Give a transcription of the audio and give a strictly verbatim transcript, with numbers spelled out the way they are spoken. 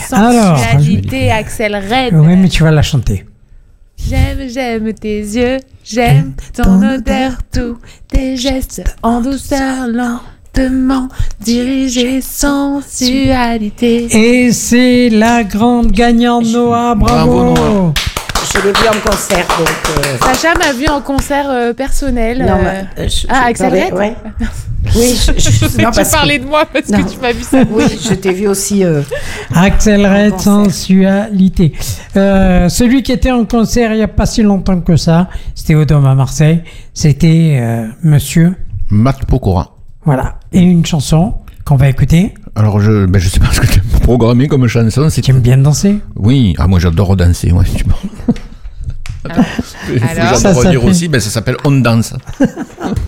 sensualité, Axel Red. Oui, mais tu vas la chanter. J'aime, j'aime tes yeux, j'aime ton odeur, tous tes gestes en douceur, lentement dirigés, sensualité. Et c'est la grande gagnante Noah, bravo, bravo Noah. Je l'ai vu en concert, donc... Euh... Sacha m'a vu en concert euh, personnel. Non, euh... bah, je, ah, je Axel Red ouais. Oui, je, je, non, tu parlais que... de moi parce non. que tu m'as vu ça. Oui, je t'ai vu aussi. Euh, Axel Red, sensualité. Euh, celui qui était en concert il n'y a pas si longtemps que ça, c'était au Dôme à Marseille, c'était euh, Monsieur Matt Pokora. Voilà, et une chanson qu'on va écouter. Alors, je ben, je sais pas ce que tu as programmé comme chanson. C'est... Tu aimes bien danser? Oui, ah, moi j'adore danser. Ouais, tu Alors, j'adore dire aussi, ben, ça s'appelle On Danse.